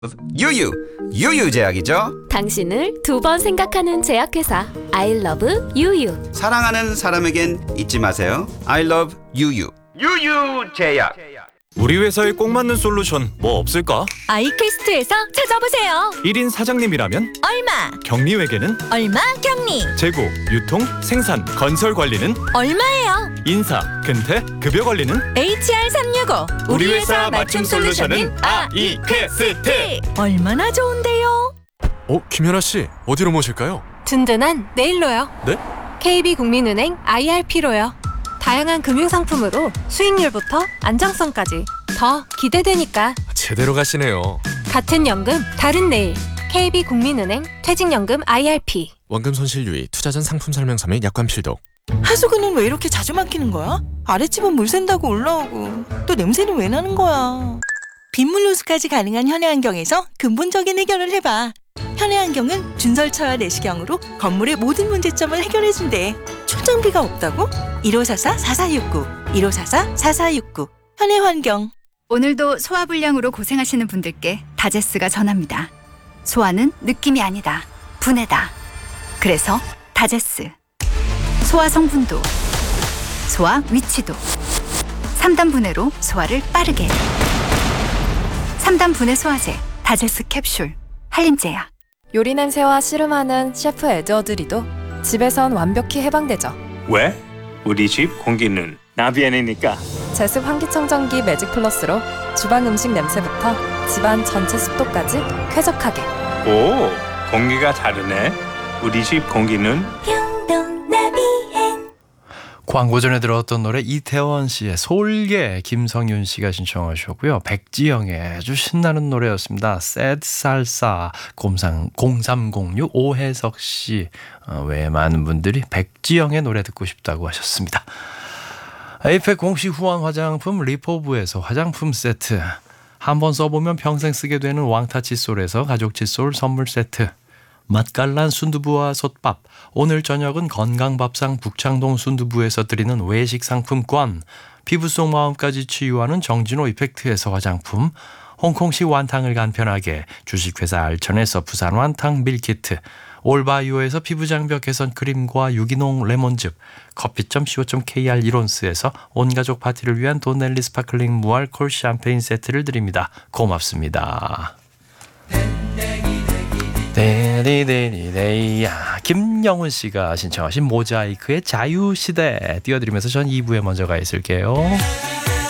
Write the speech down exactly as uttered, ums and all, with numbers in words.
유유 유유제약이죠. 당신을 두 번 생각하는 제약회사 I love 유유. 사랑하는 사람에겐 잊지 마세요. I love 유유 유유제약. 우리 회사에 꼭 맞는 솔루션 뭐 없을까? 아이캐스트에서 찾아보세요. 일 인 사장님이라면 얼마? 격리회계는? 얼마 격리? 재고, 유통, 생산, 건설 관리는? 얼마예요? 인사, 근태, 급여 관리는? 에이치알 삼육오. 우리 회사 맞춤 솔루션은 아이캐스트. 얼마나 좋은데요? 어, 김연아 씨, 어디로 모실까요? 든든한 내일로요. 네? 케이비국민은행 아이알피로요. 다양한 금융상품으로 수익률부터 안정성까지 더 기대되니까. 제대로 가시네요. 같은 연금 다른 내일. 케이비국민은행 퇴직연금 아이알피. 원금 손실 유의, 투자 전 상품 설명서 및 약관 필독. 하수구는 왜 이렇게 자주 막히는 거야? 아랫집은 물 샌다고 올라오고 또 냄새는 왜 나는 거야? 빗물 호수까지 가능한 현해안경에서 근본적인 해결을 해봐. 현해안경은 준설처와 내시경으로 건물의 모든 문제점을 해결해준대. 초장비가 없다고? 일오사사 사사육구 일오사사 사사육구 현해환경. 오늘도 소화불량으로 고생하시는 분들께 다제스가 전합니다. 소화는 느낌이 아니다. 분해다. 그래서 다제스. 소화 성분도, 소화 위치도, 삼 단 분해로 소화를 빠르게. 삼 단 분해 소화제 다제스 캡슐. 한림제약. 요리 냄새와 씨름하는 셰프 에드워드리도 집에선 완벽히 해방되죠. 왜? 우리 집 공기는 나비엔이니까. 제습 환기청정기 매직 플러스로 주방 음식 냄새부터 집안 전체 습도까지 쾌적하게. 오, 공기가 다르네. 우리 집 공기는 광고 전에 들었던 노래 이태원 씨의 솔개, 김성윤 씨가 신청하셨고요. 백지영의 아주 신나는 노래였습니다. Sad Salsa. 공삼공육 오혜석 씨 어, 외에 많은 분들이 백지영의 노래 듣고 싶다고 하셨습니다. 에이펙 공식 후원 화장품 리포브에서 화장품 세트, 한번 써보면 평생 쓰게 되는 왕타 칫솔에서 가족 칫솔 선물 세트, 맛깔난 순두부와 솥밥, 오늘 저녁은 건강밥상 북창동 순두부에서 드리는 외식 상품권, 피부 속 마음까지 치유하는 정진호 이펙트에서 화장품, 홍콩식 완탕을 간편하게 주식회사 알천에서 부산 완탕 밀키트, 올바이오에서 피부장벽 개선 크림과 유기농 레몬즙, 커피 점 씨오 점 케이알 이론스에서 온가족 파티를 위한 돈넬리 스파클링 무알콜 샴페인 세트를 드립니다. 고맙습니다. 데리데리데이야. 김영훈 씨가 신청하신 모자이크의 자유시대 띄워드리면서 전 이 부에 먼저 가 있을게요.